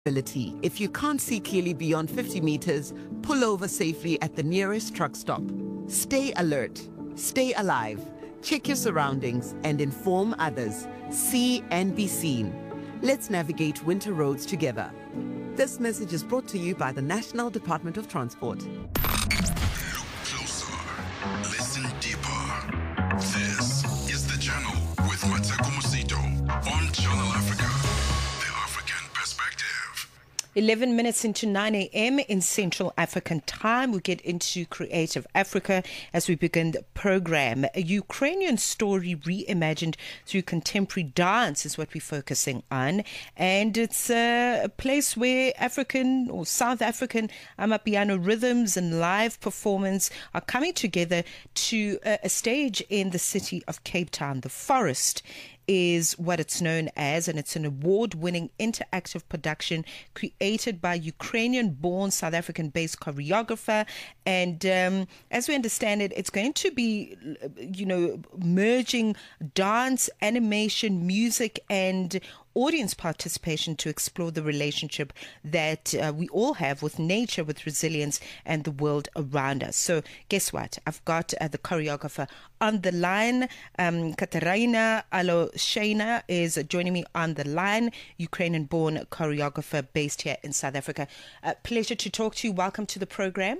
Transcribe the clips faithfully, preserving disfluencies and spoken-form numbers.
Ability. If you can't see clearly beyond fifty meters, pull over safely at the nearest truck stop. Stay alert, stay alive, check your surroundings, and inform others. See and be seen. Let's navigate winter roads together. This message is brought to you by the National Department of Transport. Look closer, listen deeper. This is The Channel with Mateko Musito on Channel Africa. eleven minutes into nine a.m. in Central African time. We get into Creative Africa as we begin the program. A Ukrainian story reimagined through contemporary dance is what we're focusing on. And it's a place where African or South African Amapiano rhythms and live performance are coming together to a stage in the city of Cape Town. The Forest is what it's known as, and it's an award-winning interactive production created by Ukrainian-born South African-based choreographer. And um, as we understand it, it's going to be, you know, merging dance, animation, music, and audience participation to explore the relationship that uh, we all have with nature, with resilience, and the world around us. So guess what? I've got uh, the choreographer on the line. Um, Katarina Aloshina is joining me on the line, Ukrainian-born choreographer based here in South Africa. Uh, pleasure to talk to you. Welcome to the program.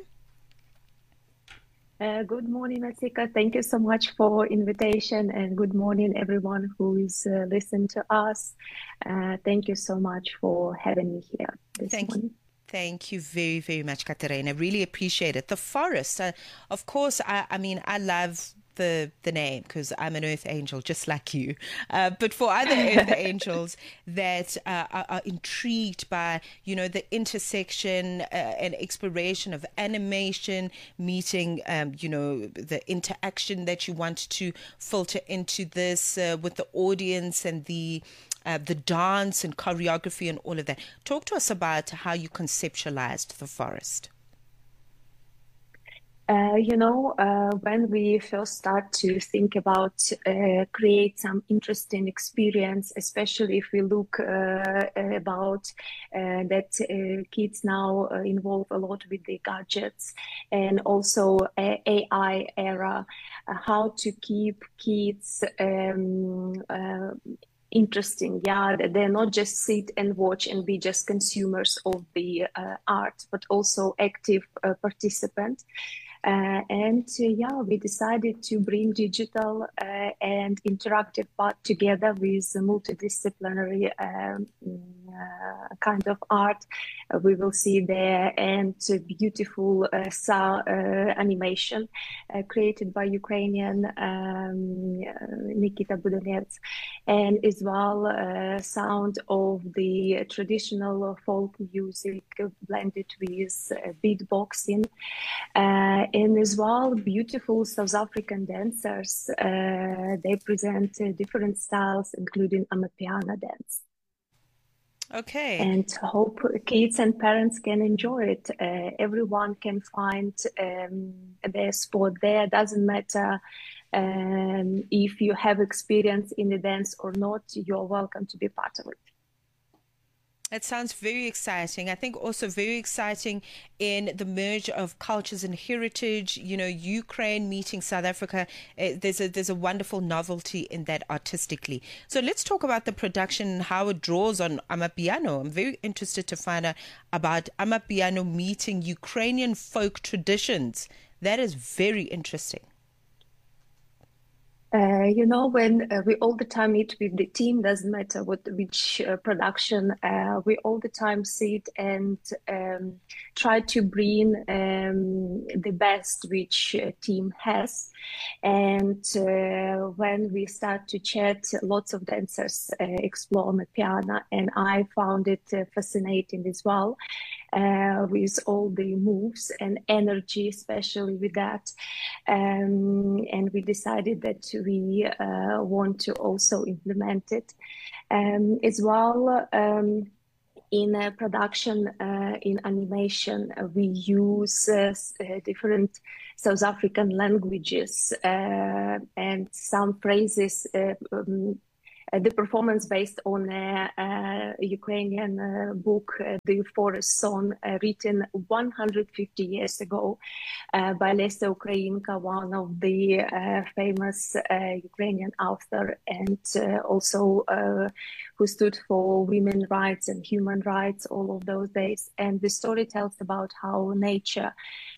Uh, good morning, Asika. Thank you so much for invitation, and good morning, everyone who is uh, listening to us. Uh, thank you so much for having me here this thank morning. You. Thank you very, very much, Katarina. Really appreciate it. The Forest, uh, of course, I, I mean, I love the the name because I'm an earth angel just like you, uh, but for other earth angels that uh, are, are intrigued by, you know, the intersection uh, and exploration of animation meeting um, you know, the interaction that you want to filter into this uh, with the audience and the uh, the dance and choreography and all of that. Talk to us about how you conceptualized The Forest. Uh, you know, uh, when we first start to think about uh, create some interesting experience, especially if we look uh, about uh, that uh, kids now uh, involve a lot with the gadgets and also uh, A I era, uh, how to keep kids um, uh, interesting, yeah, that they're not just sit and watch and be just consumers of the uh, art, but also active uh, participant. Uh, and uh, yeah, we decided to bring digital uh, and interactive part together with multidisciplinary um, uh, kind of art. Uh, we will see there, and uh, beautiful uh, sound, uh, animation uh, created by Ukrainian um, uh, Nikita Budanets, and as well uh, sound of the traditional folk music blended with uh, beatboxing. Uh, and as well, beautiful South African dancers. Uh, they present uh, different styles, including Amapiano dance. Okay. And hope kids and parents can enjoy it. Uh, everyone can find um, their spot there. Doesn't matter um, if you have experience in the dance or not. You're welcome to be part of it. It sounds very exciting. I think also very exciting in the merge of cultures and heritage. You know, Ukraine meeting South Africa. Uh, there's a there's a wonderful novelty in that artistically. So let's talk about the production and how it draws on Amapiano. I'm very interested to find out about Amapiano meeting Ukrainian folk traditions. That is very interesting. Uh, you know, when uh, we all the time meet with the team, doesn't matter what which uh, production, uh, we all the time sit and um, try to bring um, the best which uh, team has. And uh, when we start to chat, lots of dancers uh, explore Amapiano, and I found it uh, fascinating as well. Uh, with all the moves and energy, especially with that. Um, and we decided that we uh, want to also implement it. Um, as well, um, in uh, production, uh, in animation, uh, we use uh, uh, different South African languages uh, and some phrases uh, um, Uh, the performance based on a, a Ukrainian uh, book, uh, The Forest Song, uh, written one hundred fifty years ago uh, by Lesa Ukrainka, one of the uh, famous uh, Ukrainian author, and uh, also uh, who stood for women's rights and human rights all of those days. And the story tells about how nature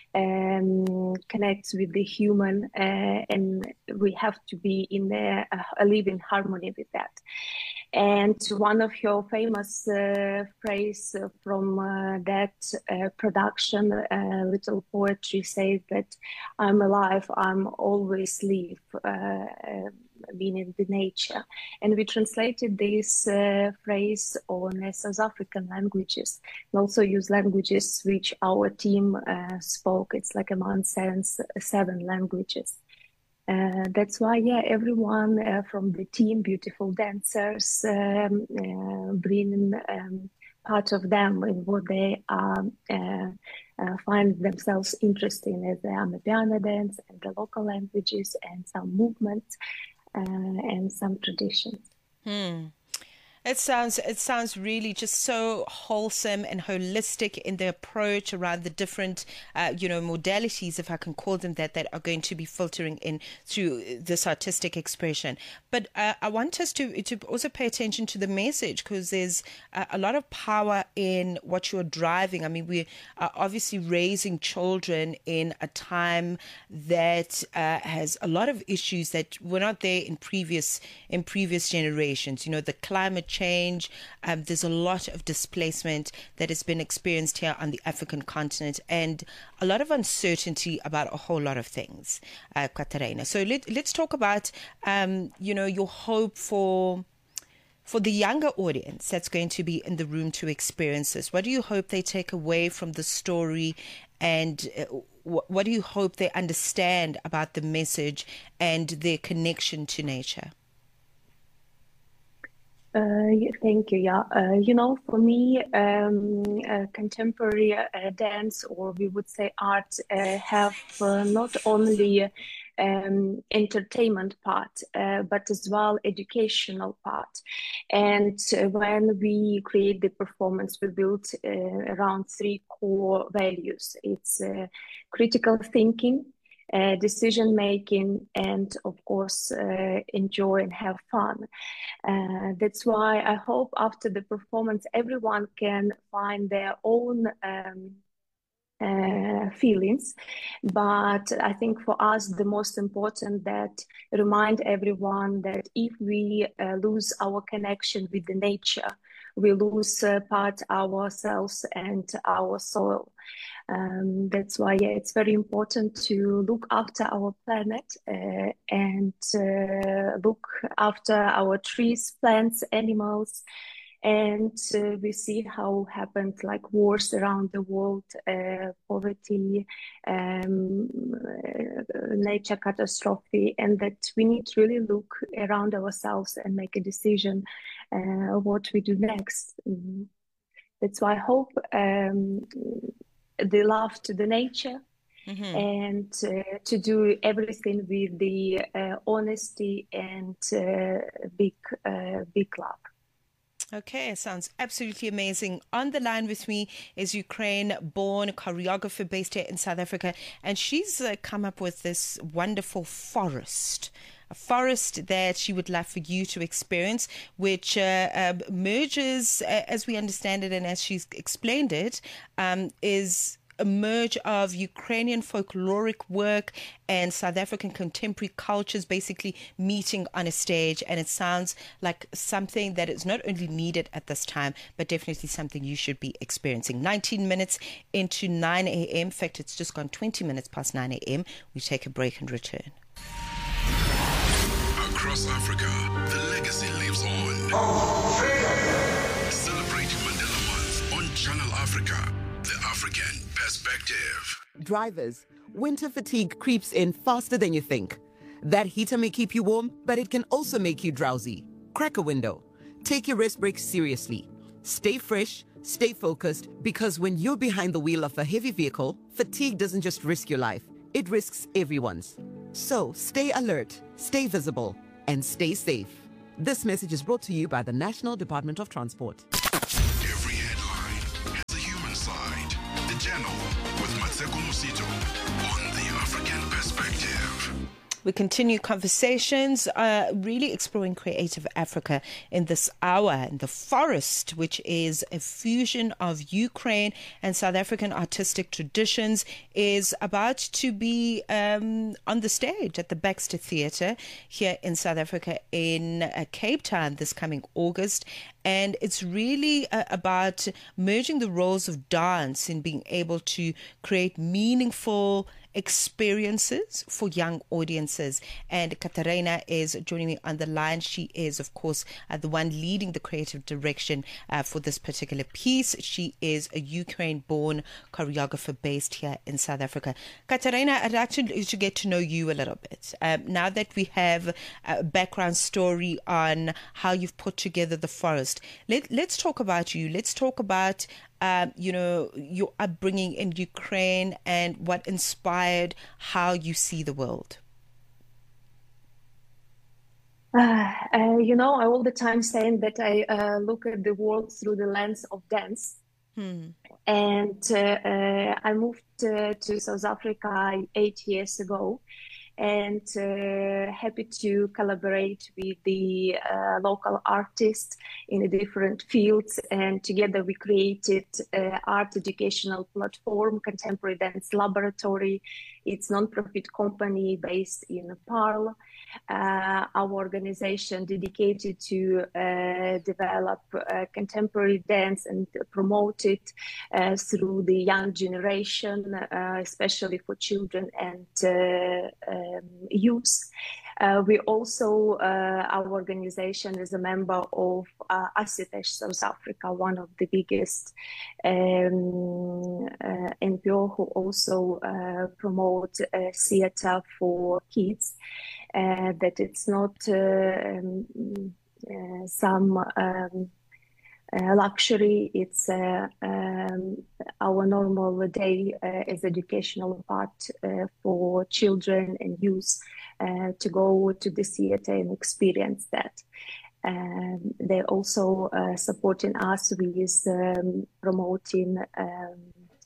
Um, connects with the human, uh, and we have to be in the, uh, live in harmony with that. And one of your famous uh, phrase from uh, that uh, production, uh, Little Poetry, says that I'm alive, I'm always live, uh, uh, meaning the nature. And we translated this uh, phrase on uh, South African languages, and also use languages which our team uh, spoke. It's like among sense, seven languages. Uh, that's why, yeah, everyone uh, from the team, beautiful dancers, um, uh, bring um, part of them in what they are, uh, uh, find themselves interested in, as the Amapiano dance and the local languages and some movements uh, and some traditions. Hmm. It sounds it sounds really just so wholesome and holistic in the approach around the different, uh, you know, modalities, if I can call them that, that are going to be filtering in through this artistic expression. But uh, I want us to to also pay attention to the message, because there's uh, a lot of power in what you're driving. I mean, we are obviously raising children in a time that uh, has a lot of issues that were not there in previous in previous generations. You know, the climate change. Um, there's a lot of displacement that has been experienced here on the African continent, and a lot of uncertainty about a whole lot of things, uh, Katarina. So let, let's talk about, um, you know, your hope for for the younger audience that's going to be in the room to experience this. What do you hope they take away from the story, and uh, wh- what do you hope they understand about the message and their connection to nature? Uh, yeah, thank you. Yeah, uh, you know, for me, um, uh, contemporary uh, dance, or we would say art, uh, have uh, not only um, entertainment part, uh, but as well educational part. And uh, when we create the performance, we build uh, around three core values. It's uh, critical thinking, Uh, decision making, and of course uh, enjoy and have fun. Uh, that's why I hope after the performance everyone can find their own um, uh, feelings, but I think for us the most important that remind everyone that if we uh, lose our connection with the nature, we lose uh, part ourselves and our soil. Um, that's why, yeah, it's very important to look after our planet uh, and uh, look after our trees, plants, animals. And uh, we see how happened like wars around the world, uh, poverty, um, uh, nature catastrophe, and that we need to really look around ourselves and make a decision uh, what we do next. Mm. That's why I hope um, the love to the nature, mm-hmm. and uh, to do everything with the uh, honesty and uh, big, uh, big love. Okay, sounds absolutely amazing. On the line with me is Ukraine-born choreographer based here in South Africa, and she's uh, come up with this wonderful forest. A forest that she would love for you to experience, which uh, uh, merges, uh, as we understand it and as she's explained it, um, is a merge of Ukrainian folkloric work and South African contemporary cultures basically meeting on a stage. And it sounds like something that is not only needed at this time, but definitely something you should be experiencing. nineteen minutes into nine a.m. In fact, it's just gone twenty minutes past nine a.m. We take a break and return. Across Africa, the legacy lives on. Celebrating Mandela Month on Channel Africa, the African perspective. Drivers, winter fatigue creeps in faster than you think. That heater may keep you warm, but it can also make you drowsy. Crack a window. Take your rest breaks seriously. Stay fresh, stay focused, because when you're behind the wheel of a heavy vehicle, fatigue doesn't just risk your life, it risks everyone's. So stay alert, stay visible, and stay safe. This message is brought to you by the National Department of Transport. Every headline has a human side. The Journal with Mateko Musito on the African Perspective. We continue conversations, uh, really exploring Creative Africa in this hour. In The Forest, which is a fusion of Ukraine and South African artistic traditions, is about to be um, on the stage at the Baxter Theatre here in South Africa in uh, Cape Town this coming August. And it's really uh, about merging the roles of dance in being able to create meaningful experiences for young audiences. And Katarina is joining me on the line. She is, of course, uh, the one leading the creative direction uh, for this particular piece. She is a Ukraine-born choreographer based here in South Africa. Katarina, I'd like to, to get to know you a little bit. Um, now that we have a background story on how you've put together The Forest, let, let's talk about you. Let's talk about Um, you know, your upbringing in Ukraine and what inspired how you see the world. Uh, uh, you know, I all the time saying that I uh, look at the world through the lens of dance. Hmm. And uh, uh, I moved uh, to South Africa eight years ago. And uh, happy to collaborate with the uh, local artists in the different fields, and together we created uh, art educational platform, Contemporary Dance Laboratory. It's a non-profit company based in Paarl. Uh, our organization dedicated to uh, develop uh, contemporary dance and promote it uh, through the young generation, uh, especially for children and uh, um, youth. Uh, we also, uh, our organization is a member of uh, ASITESH South Africa, one of the biggest um, uh, N P O who also uh, promote uh, theater for kids. Uh, that it's not uh, um, uh, some um, uh, luxury, it's uh, um, our normal day uh, is educational part uh, for children and youth uh, to go to the theater and experience that. Um, they're also uh, supporting us with um, promoting um,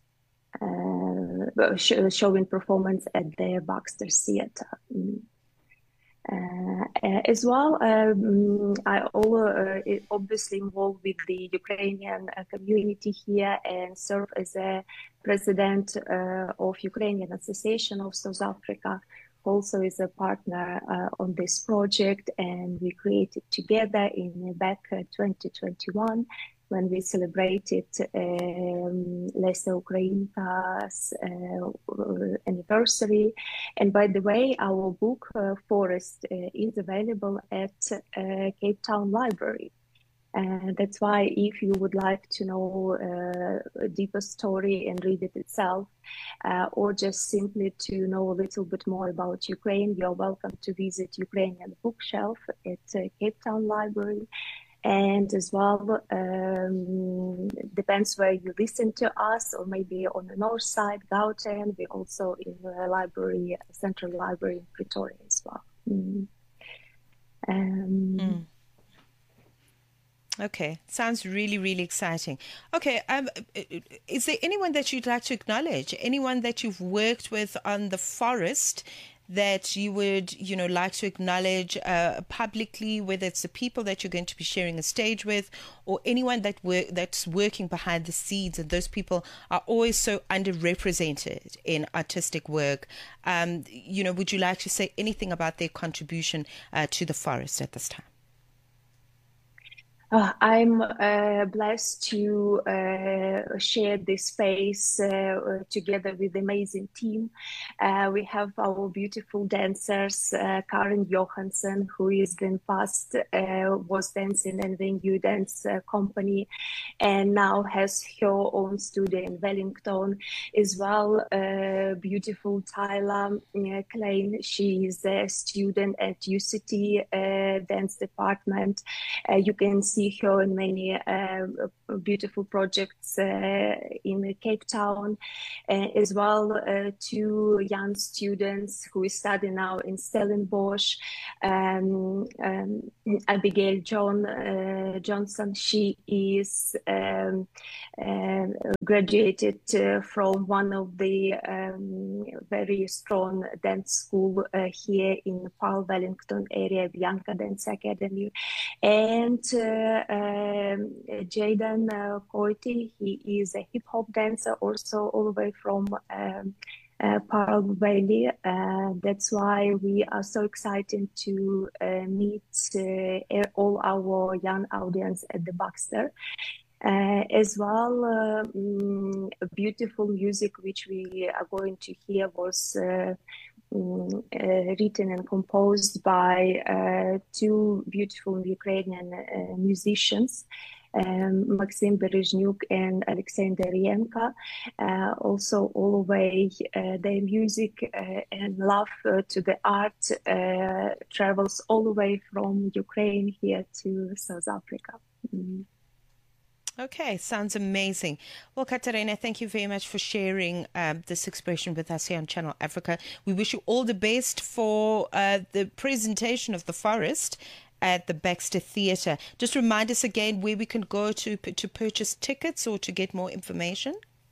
uh, sh- showing performance at the Baxter Theatre. Mm. Uh, as well, um, I all, uh, obviously involved with the Ukrainian uh, community here and serve as a president uh, of Ukrainian Association of South Africa, also is a partner uh, on this project, and we created together in back uh, twenty twenty-one when we celebrated um, Lesa Ukrainka's uh, anniversary. And by the way, our book, uh, Forest, uh, is available at uh, Cape Town Library. And that's why if you would like to know uh, a deeper story and read it itself, uh, or just simply to know a little bit more about Ukraine, you're welcome to visit Ukrainian Bookshelf at uh, Cape Town Library. And as well, um, depends where you listen to us, or maybe on the north side, Gauteng. We're also in the library, Central Library in Pretoria as well. Mm. Um, mm. Okay, sounds really, really exciting. Okay, um, is there anyone that you'd like to acknowledge? Anyone that you've worked with on The Forest that you would, you know, like to acknowledge uh, publicly, whether it's the people that you're going to be sharing a stage with, or anyone that work that's working behind the scenes, and those people are always so underrepresented in artistic work. Um, you know, would you like to say anything about their contribution uh, to The Forest at this time? Uh, I'm uh, blessed to uh, share this space uh, together with the amazing team. Uh, we have our beautiful dancers, uh, Karen Johansson, who is in past uh, was dancing in the New Dance uh, Company, and now has her own studio in Wellington. As well, uh, beautiful Tyler uh, Klein. She is a student at U C T uh, Dance Department. Uh, you can see see her in many uh, beautiful projects uh, in Cape Town, uh, as well uh, two young students who study now in Stellenbosch. Um, um, Abigail John uh, Johnson, she is um, uh, graduated uh, from one of the um, very strong dance school uh, here in Paarl Wellington area, Bianca Dance Academy. And uh, um, Jaden uh, Coity, he is a hip hop dancer, also all the way from um, uh, Paarl Valley. Uh, that's why we are so excited to uh, meet uh, all our young audience at the Baxter. Uh, as well, uh, um, beautiful music which we are going to hear was uh, um, uh, written and composed by uh, two beautiful Ukrainian uh, musicians, um, Maxim Berezhnuk and Alexei Derienko. Uh, also, all the way, uh, their music uh, and love uh, to the art uh, travels all the way from Ukraine here to South Africa. Mm. Okay, sounds amazing. Well, Katerina, thank you very much for sharing um, this expression with us here on Channel Africa. We wish you all the best for uh, the presentation of The Forest at the Baxter Theatre. Just remind us again where we can go to to purchase tickets or to get more information.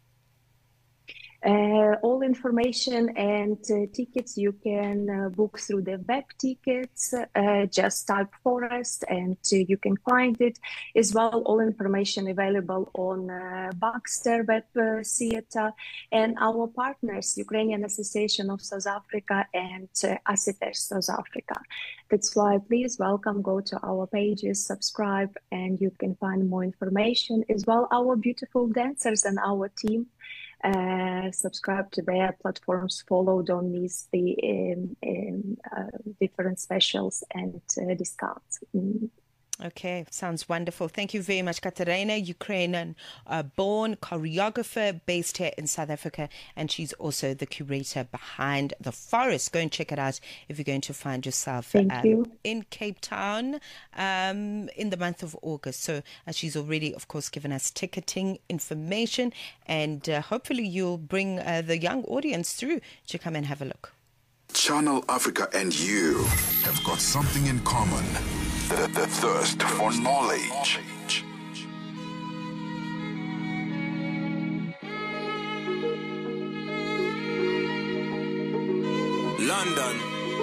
Uh, all information and uh, tickets you can uh, book through the web tickets. Uh, just type Forest and uh, you can find it. As well, all information available on uh, Baxter Web uh, Theatre and our partners, Ukrainian Association of South Africa and uh, ASITESH South Africa. That's why please welcome, go to our pages, subscribe, and you can find more information. As well, our beautiful dancers and our team. Uh, subscribe to their platforms, follow, don't miss the um, um, uh, different specials and uh, discounts. Mm. Okay, sounds wonderful. Thank you very much, Katerina, Ukrainian uh, born choreographer based here in South Africa, and she's also the curator behind The Forest. Go and check it out if you're going to find yourself Thank um, you. in Cape Town um, in the month of August. So uh, she's already, of course, given us ticketing information, and uh, hopefully you'll bring uh, the young audience through to come and have a look. Channel Africa and you have got something in common. The, the thirst for knowledge. London.